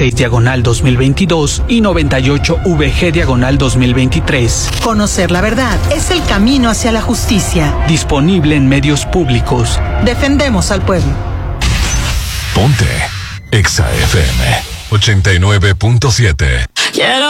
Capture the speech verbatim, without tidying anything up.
seis diagonal dos mil veintidós y noventa y ocho V G diagonal dos mil veintitrés. Conocer la verdad es el camino hacia la justicia. Disponible en medios públicos. Defendemos al pueblo. Ponte Exa F M ochenta y nueve punto siete. Quiero